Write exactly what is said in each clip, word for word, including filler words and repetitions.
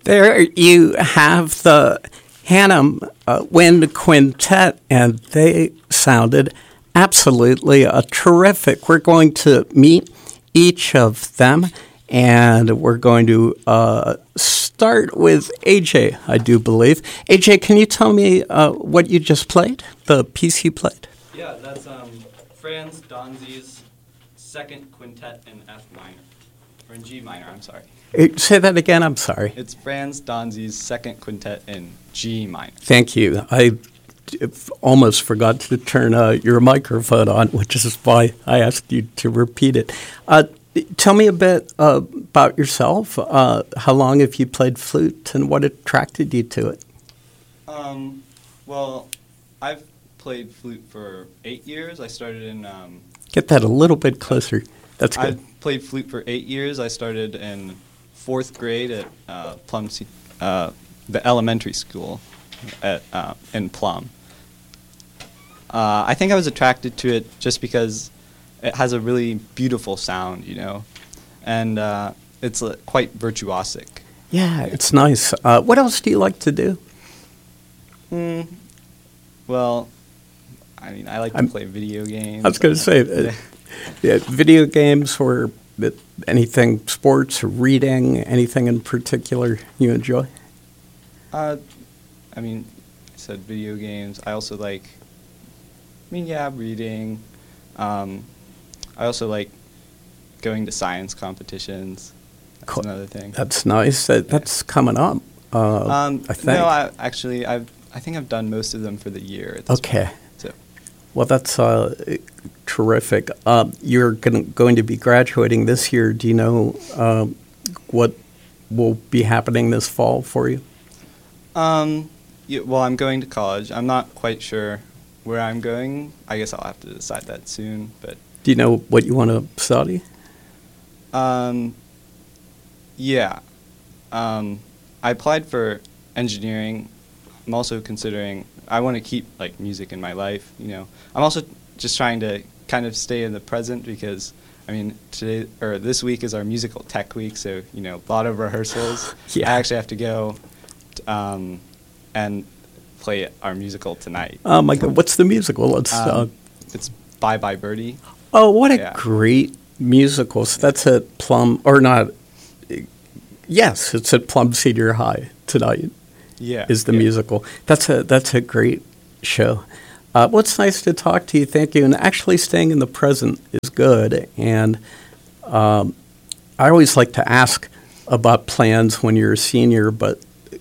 There you have the Hannum uh, Wind Quintet, and they sounded absolutely uh, terrific. We're going to meet each of them, and we're going to uh, start with A J, I do believe. A J, can you tell me uh, what you just played, the piece you played? Yeah, that's um, Franz Donzi's second quintet in F minor, or in G minor, I'm sorry. Say that again, I'm sorry. It's Franz Donzi's second quintet in G minor. Thank you. I almost forgot to turn uh, your microphone on, which is why I asked you to repeat it. Uh, tell me a bit uh, about yourself. Uh, how long have you played flute, and what attracted you to it? Um, well, I've played flute for eight years. I started in... Um, Get that a little bit closer. That's good. I've played flute for eight years. I started in fourth grade at uh, Plum, uh, the elementary school at uh, in Plum. Uh, I think I was attracted to it just because it has a really beautiful sound, you know, and uh, it's uh, quite virtuosic. Yeah, it's nice. Uh, what else do you like to do? Mm, well, I mean, I like to I'm, play video games. I was going to say, uh, yeah, video games or anything, sports, or reading, anything in particular you enjoy? Uh, I mean, I said video games. I also like, I mean, yeah, reading. Um, I also like going to science competitions. That's cool. Another thing. That's nice. That, that's coming up, uh, um, I think. No, I, actually, I've, I think I've done most of them for the year. At this okay. point, so. Well, that's uh, terrific. Uh, you're gonna, going to be graduating this year. Do you know uh, what will be happening this fall for you? Um, yeah, well, I'm going to college. I'm not quite sure where I'm going. I guess I'll have to decide that soon. But do you know what you want to study? Um, yeah. Um, I applied for engineering. I'm also considering, I want to keep like music in my life, you know. I'm also just trying to kind of stay in the present because, I mean, today or this week is our musical tech week, so, you know, a lot of rehearsals. Yeah. I actually have to go t- um, and play our musical tonight. Oh my God, what's the musical? Let's. Um, Uh, it's Bye Bye Birdie. oh, what a yeah. great musical! So that's at Plum, or not? Yes, it's at Plum Senior High tonight. Yeah. Is the yeah. musical. That's a that's a great show. Uh, well, it's nice to talk to you. Thank you. And actually staying in the present is good. And um, I always like to ask about plans when you're a senior, but,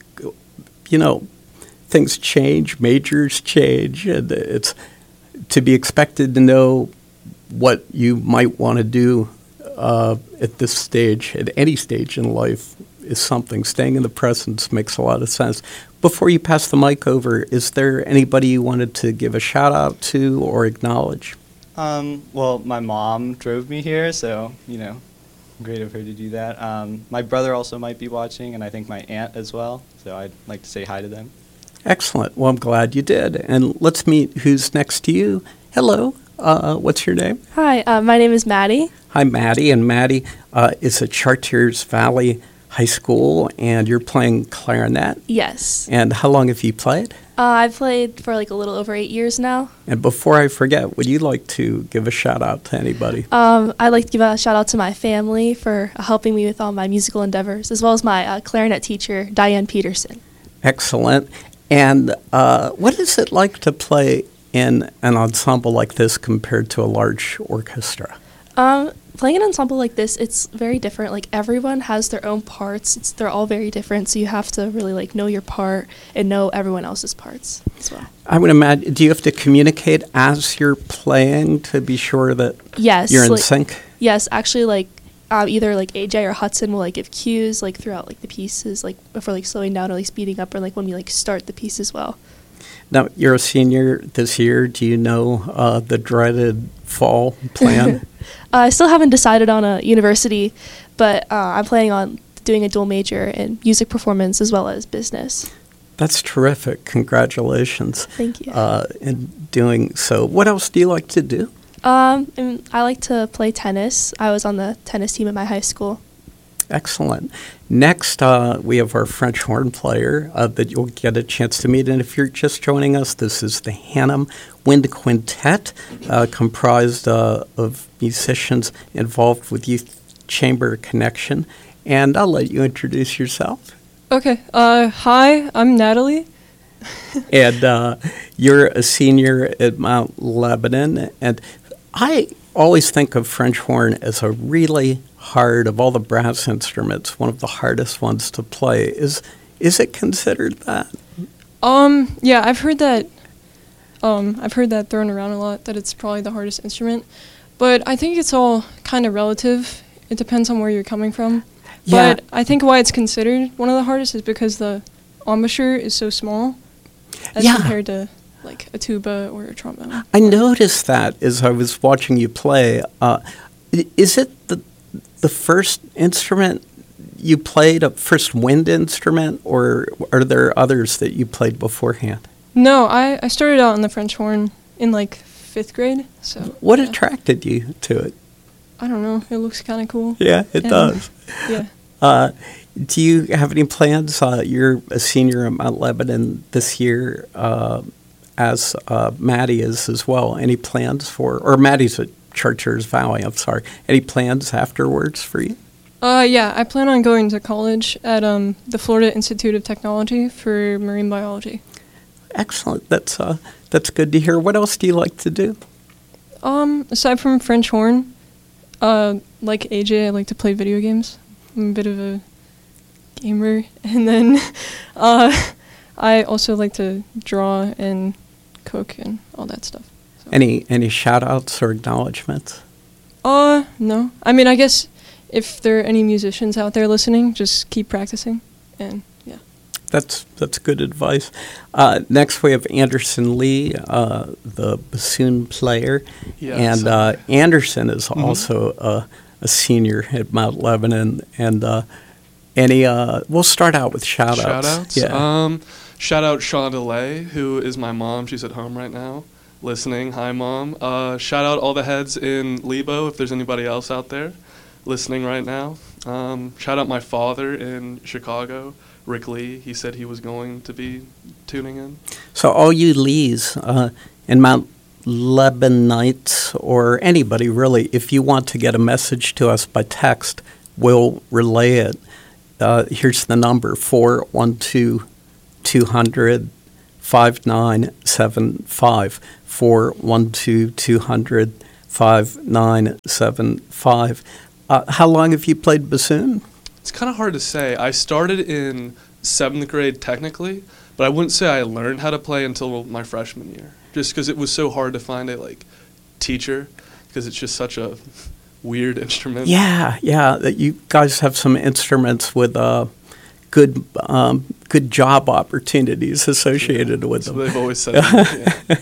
you know, things change, majors change, and it's to be expected to know what you might want to do uh, at this stage, at any stage in life, is something. Staying in the present makes a lot of sense. Before you pass the mic over, is there anybody you wanted to give a shout out to or acknowledge? Um, well, my mom drove me here, so, you know, great of her to do that. Um, my brother also might be watching, and I think my aunt as well, so I'd like to say hi to them. Excellent. Well, I'm glad you did. And let's meet who's next to you. Hello. Uh, what's your name? Hi, uh, my name is Maddie. Hi, Maddie. And Maddie uh, is at Chartiers Valley High School, and you're playing clarinet. Yes. And how long have you played? Uh, I've played for like a little over eight years now. And before I forget, would you like to give a shout out to anybody? Um, I'd like to give a shout out to my family for uh, helping me with all my musical endeavors, as well as my uh, clarinet teacher, Diane Peterson. Excellent. And uh, what is it like to play in an ensemble like this compared to a large orchestra? Um, playing an ensemble like this, it's very different. Like, everyone has their own parts. It's, they're all very different, so you have to really, like, know your part and know everyone else's parts as well. I would imagine, do you have to communicate as you're playing to be sure that yes, you're in like, sync? Yes, actually, like, uh, either, like, A J or Hudson will, like, give cues, like, throughout, like, the pieces, like, for, like, slowing down or, like, speeding up, or, like, when we, like, start the piece as well. Now, you're a senior this year. Do you know uh, the dreaded fall plan? uh, I still haven't decided on a university, but uh, I'm planning on doing a dual major in music performance as well as business. That's terrific. Congratulations. Thank you. Uh, in doing so. What else do you like to do? Um, and I like to play tennis. I was on the tennis team at my high school. Excellent. Next, uh, we have our French horn player uh, that you'll get a chance to meet. And if you're just joining us, this is the Hannum Wind Quintet, uh, comprised uh, of musicians involved with Youth Chamber Connection. And I'll let you introduce yourself. Okay. Uh, hi, I'm Natalie. And uh, you're a senior at Mount Lebanon. And I always think of French horn as a really hard, of all the brass instruments, one of the hardest ones to play. Is is it considered that? Um, yeah, I've heard that. Um, I've heard that thrown around a lot, that it's probably the hardest instrument. But I think it's all kind of relative. It depends on where you're coming from. Yeah. But I think why it's considered one of the hardest is because the embouchure is so small as Yeah. compared to like a tuba or a trombone. I noticed that as I was watching you play. Uh, i- is it the the first instrument you played, a first wind instrument, or are there others that you played beforehand? No, I, I started out on the French horn in like fifth grade. So What yeah. attracted you to it? I don't know. It looks kind of cool. Yeah, it And- does. Yeah. Uh, do you have any plans? Uh, you're a senior at Mount Lebanon this year, uh, as uh, Maddie is as well. Any plans for, or Maddie's at Chartiers Valley, I'm sorry. Any plans afterwards for you? Uh, yeah, I plan on going to college at um, the Florida Institute of Technology for marine biology. Excellent. That's uh, that's good to hear. What else do you like to do? Um, aside from French horn, uh, like A J, I like to play video games. I'm a bit of a gamer. And then uh, I also like to draw and cook and all that stuff. So. Any any shout outs or acknowledgments? Uh, no. I mean, I guess if there are any musicians out there listening, just keep practicing. And yeah. That's that's good advice. Uh, next, we have Anderson Lee, uh, the bassoon player, Yes. and uh, Anderson is Mhm. also a, a senior at Mount Lebanon. And uh, any, uh, we'll start out with shout outs. Shout outs? Yeah. Um, shout out Shawn DeLay, who is my mom. She's at home right now listening. Hi, Mom. Uh, shout out all the heads in Lebo, if there's anybody else out there listening right now. Um, shout out my father in Chicago, Rick Lee. He said he was going to be tuning in. So all you Lees uh, in Mount Lebanites, or anybody really, if you want to get a message to us by text, we'll relay it. Uh, here's the number, four one two, two hundred, five nine seven five, four one two, two hundred, five nine seven five. Uh, how long have you played bassoon? It's kind of hard to say. I started in seventh grade technically, but I wouldn't say I learned how to play until my freshman year, just because it was so hard to find a like teacher, because it's just such a weird instrument. Yeah, yeah. That you guys have some instruments with uh, good um, good job opportunities associated with So them. they've always said that, yeah.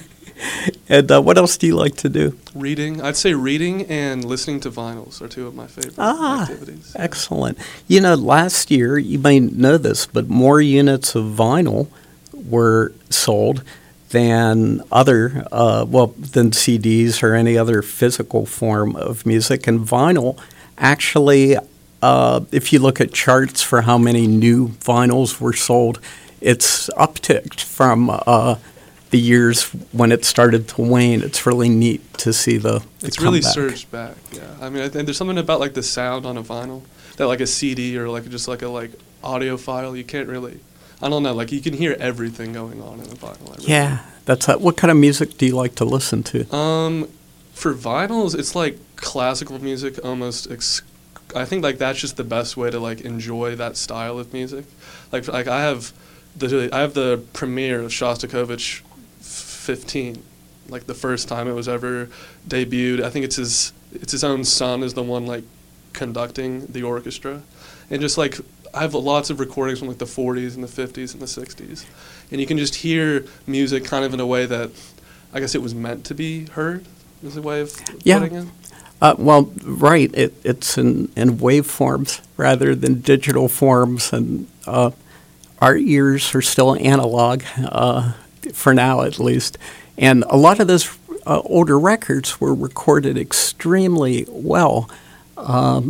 And uh, what else do you like to do? Reading. I'd say reading and listening to vinyls are two of my favorite Ah, activities. Excellent. You know, last year, you may know this, but more units of vinyl were sold than other, uh, well, than C Ds or any other physical form of music. And vinyl actually, uh, if you look at charts for how many new vinyls were sold, it's upticked from uh, the years when it started to wane. It's really neat to see the, the It's really comeback. surged back. Yeah, I mean, I think there's something about like the sound on a vinyl that like a C D or like just like a like audio file you can't really. I don't know. Like you can hear everything going on in a vinyl. I really Yeah, that's uh, what kind of music do you like to listen to? Um, for vinyls, it's like classical music almost. Ex- I think like that's just the best way to like enjoy that style of music. Like like I have the I have the premiere of Shostakovich fifteen, like the first time it was ever debuted. I think it's his it's his own son is the one like conducting the orchestra, and just like I have lots of recordings from like the forties and the fifties and the sixties, and you can just hear music kind of in a way that I guess it was meant to be heard, is a way of Yeah. putting it. Uh, well, right. It, it's in, in waveforms rather than digital forms, and uh, our ears are still analog, uh, for now at least. And a lot of those uh, older records were recorded extremely well. Um,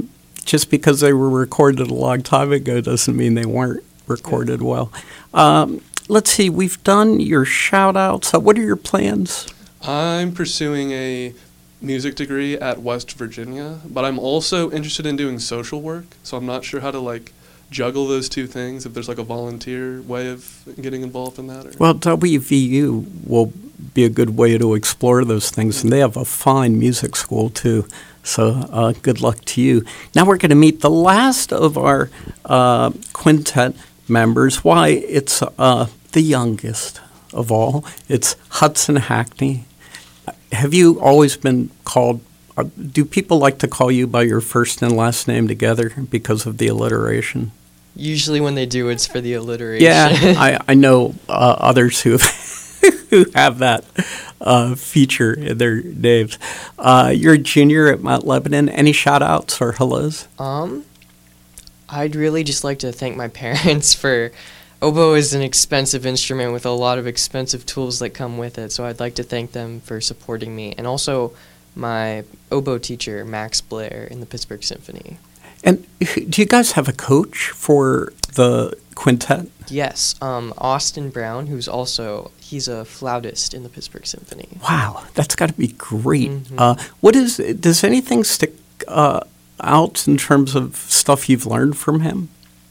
just because they were recorded a long time ago doesn't mean they weren't recorded well. Um, let's see, we've done your shout-outs. Uh, what are your plans? I'm pursuing a music degree at West Virginia, but I'm also interested in doing social work, so I'm not sure how to, like, juggle those two things, if there's, like, a volunteer way of getting involved in that. Or Well, W V U will be a good way to explore those things, and they have a fine music school, too. So uh, good luck to you. Now we're going to meet the last of our uh, quintet members. Why, it's uh, the youngest of all. It's Hudson Hackney. Have you always been called, uh, do people like to call you by your first and last name together because of the alliteration? Usually when they do, it's for the alliteration. Yeah, I, I know uh, others who who have that uh, feature in their names. Uh, you're a junior at Mount Lebanon. Any shout-outs or hellos? Um, I'd really just like to thank my parents for, oboe is an expensive instrument with a lot of expensive tools that come with it, so I'd like to thank them for supporting me. And also my oboe teacher, Max Blair, in the Pittsburgh Symphony. And do you guys have a coach for the quintet? Yes, um, Austin Brown, who's also, he's a flautist in the Pittsburgh Symphony. Wow, that's got to be great. Mhm. Uh, what is, does anything stick uh, out in terms of stuff you've learned from him?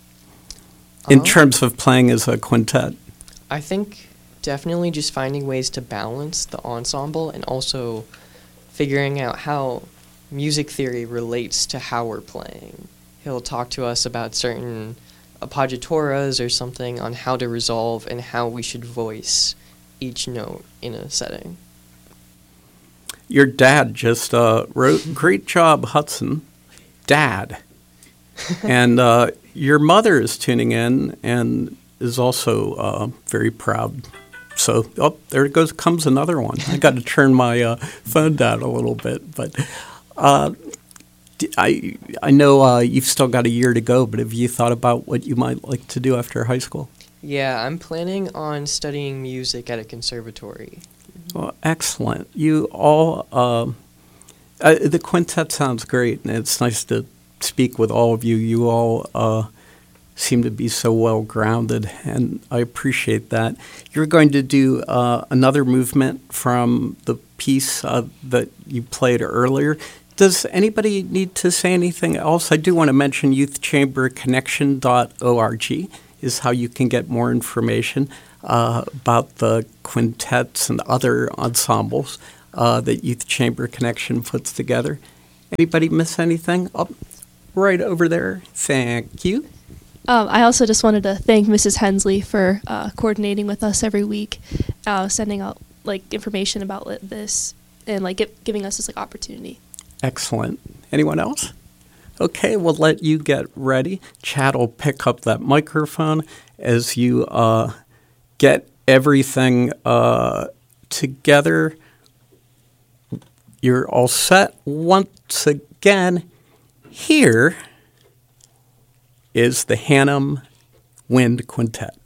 In Um, terms of playing as a quintet? I think definitely just finding ways to balance the ensemble and also figuring out how music theory relates to how we're playing. He'll talk to us about certain appoggiaturas or something on how to resolve and how we should voice each note in a setting. Your dad just uh, wrote, great job, Hudson. Dad. And uh, your mother is tuning in and is also uh, very proud. So, oh, there goes comes another one. I got to turn my uh, phone down a little bit. But uh, d- I, I know uh, you've still got a year to go, but have you thought about what you might like to do after high school? Yeah, I'm planning on studying music at a conservatory. Well, excellent. You all, um, uh, the quintet sounds great, and it's nice to speak with all of you. You all uh, seem to be so well grounded, and I appreciate that. You're going to do uh, another movement from the piece uh, that you played earlier. Does anybody need to say anything else? I do want to mention youth chamber connection dot org is how you can get more information uh, about the quintets and other ensembles uh, that Youth Chamber Connection puts together. Anybody miss anything? Oh, right over there. Thank you. Um, I also just wanted to thank Missus Hensley for uh, coordinating with us every week, uh, sending out like information about li- this, and like gi- giving us this like opportunity. Excellent. Anyone else? Okay, we'll let you get ready. Chad will pick up that microphone as you uh, get everything uh, together. You're all set. Once again, here is the Hannum Wind Quintet.